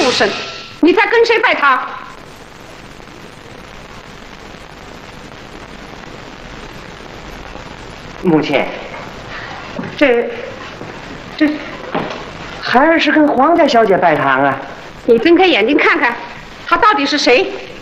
畜生，你在跟谁拜堂？ 母亲，这孩儿是跟黄家小姐拜堂啊。 你睁开眼睛看看，他到底是谁？